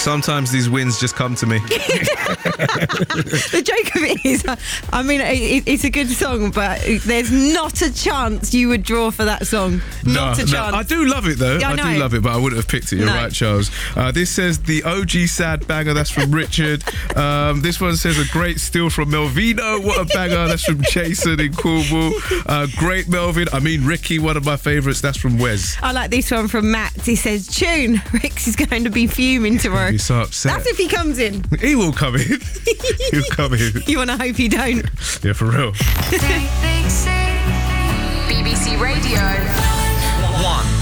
sometimes these wins just come to me. The joke of it is, I mean, it's a good song, but there's not a chance you would draw for that song. Not a chance. I do love it though. Yeah, I do love it, but I wouldn't have picked it. You're right, Charles. This says the OG sad banger. That's from Richard. This one says a great steal from Melvino. What a banger. That's from Jason in Cornwall. Great Melvin. I mean Ricky, one of my favourites. That's from Wes. I like this one from Matt. He says, tune, Rix is going to be fuming tomorrow. He's so upset. That's if he comes in. He will come in. He'll come in. You want to hope he don't. Yeah, for real. BBC Radio 1.